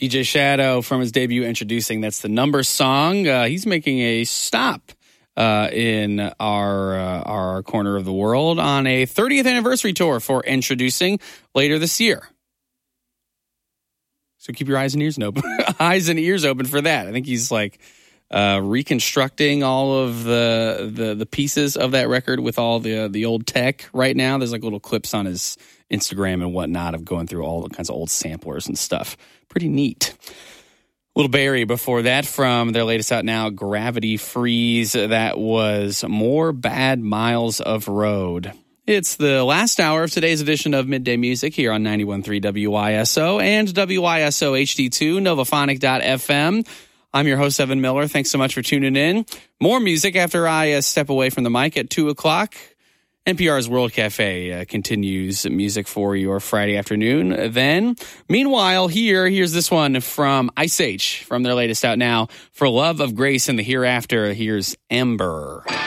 DJ Shadow from his debut introducing That's the Number song. He's making a stop in our corner of the world on a 30th anniversary tour for Introducing later this year. So keep your eyes and ears open for that. I think he's like reconstructing all of the pieces of that record with all the old tech right now. There's like little clips on his Instagram and whatnot of going through all the kinds of old samplers and stuff. Pretty neat. Little Barry before that from their latest out now, Gravity Freeze. That was More Bad Miles of Road. It's the last hour of today's edition of Midday Music here on 91.3 WYSO and WYSO HD2, Novaphonic.fm. I'm your host, Evan Miller. Thanks so much for tuning in. More music after I step away from the mic at 2 o'clock. NPR's World Cafe continues music for your Friday afternoon. Then, meanwhile, here's this one from Ice Age from their latest out now, For Love of Grace and the Hereafter. Here's Ember.